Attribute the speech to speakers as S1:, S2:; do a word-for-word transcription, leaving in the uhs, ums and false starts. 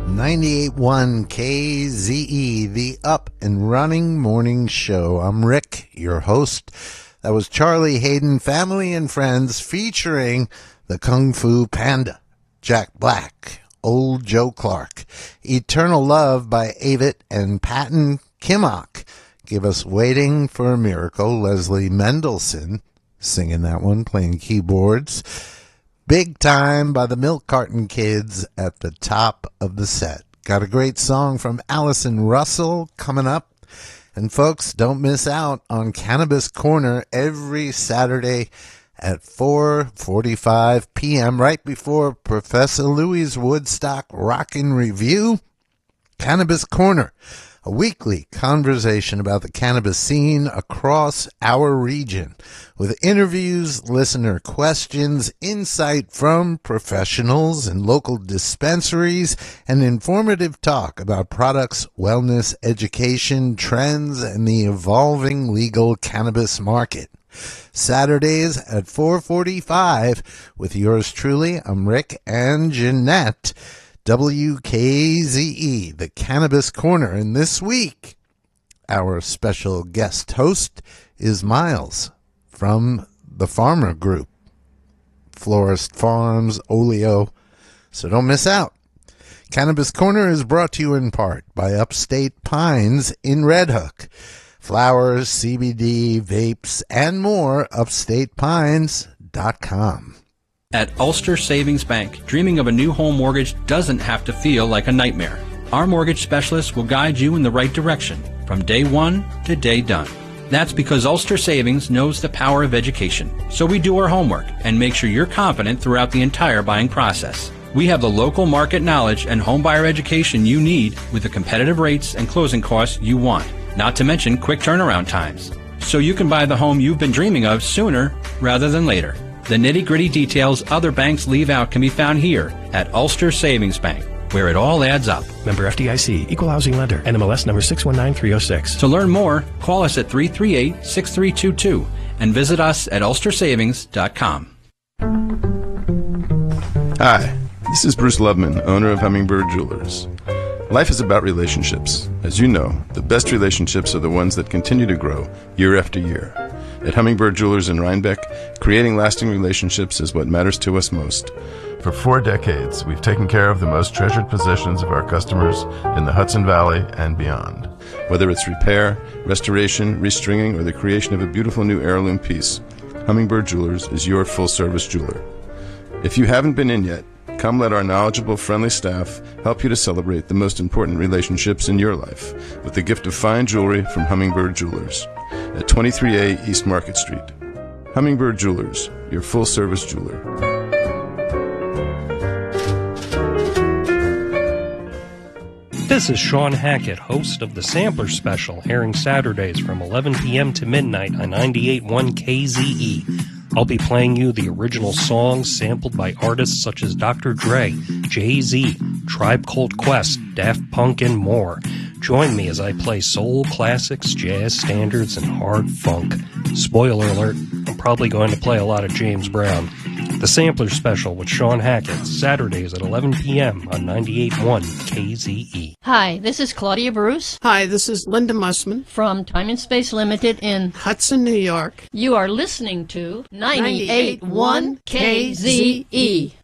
S1: ninety-eight point one K Z E, the Up and Running Morning Show. I'm Rick, your host. That was Charlie Hayden, Family and Friends, featuring the Kung Fu Panda, Jack Black, Old Joe Clark, Eternal Love by Avett and Patton Kimmok. Give us Waiting for a Miracle, Leslie Mendelson singing that one, playing keyboards. Big Time by the Milk Carton Kids at the top of the set. Got a great song from Allison Russell coming up. And folks, don't miss out on Cannabis Corner every Saturday at four forty-five p.m. right before Professor Louis' Woodstock Rockin' Review. Cannabis Corner, a weekly conversation about the cannabis scene across our region, with interviews, listener questions, insight from professionals and local dispensaries, and informative talk about products, wellness, education, trends, and the evolving legal cannabis market. Saturdays at four forty-five with yours truly, I'm Rick and Jeanette. W K Z E, the Cannabis Corner. And this week, our special guest host is Miles from the Farmer Group, Florist Farms, Oleo. So don't miss out. Cannabis Corner is brought to you in part by Upstate Pines in Red Hook. Flowers, C B D, vapes, and more, upstate pines dot com.
S2: At Ulster Savings Bank, dreaming of a new home mortgage doesn't have to feel like a nightmare. Our mortgage specialist will guide you in the right direction from day one to day done. That's because Ulster Savings knows the power of education. So we do our homework and make sure you're confident throughout the entire buying process. We have the local market knowledge and home buyer education you need with the competitive rates and closing costs you want, not to mention quick turnaround times. So you can buy the home you've been dreaming of sooner rather than later. The nitty-gritty details other banks leave out can be found here at Ulster Savings Bank, where it all adds up.
S3: Member F D I C, Equal Housing Lender, N M L S number six one nine three oh six.
S2: To learn more, call us at three three eight, six three two two and visit us at ulster savings dot com.
S4: Hi, this is Bruce Lubman, owner of Hummingbird Jewelers. Life is about relationships. As you know, the best relationships are the ones that continue to grow year after year. At Hummingbird Jewelers in Rhinebeck, creating lasting relationships is what matters to us most. For four decades, we've taken care of the most treasured possessions of our customers in the Hudson Valley and beyond. Whether it's repair, restoration, restringing, or the creation of a beautiful new heirloom piece, Hummingbird Jewelers is your full-service jeweler. If you haven't been in yet, come let our knowledgeable, friendly staff help you to celebrate the most important relationships in your life with the gift of fine jewelry from Hummingbird Jewelers at twenty-three A East Market Street. Hummingbird Jewelers, your full-service jeweler.
S5: This is Sean Hackett, host of the Sampler Special, airing Saturdays from eleven p.m. to midnight on ninety-eight point one K Z E. I'll be playing you the original songs sampled by artists such as Doctor Dre, Jay-Z, Tribe Called Quest, Daft Punk, and more. Join me as I play soul classics, jazz standards, and hard funk. Spoiler alert, I'm probably going to play a lot of James Brown. The Sampler Special with Sean Hackett, Saturdays at eleven p.m. on ninety-eight point one K Z E.
S6: Hi, this is Claudia Bruce.
S7: Hi, this is Linda Mussman
S6: from Time and Space Limited in
S7: Hudson, New York.
S6: You are listening to ninety-eight point one K Z E.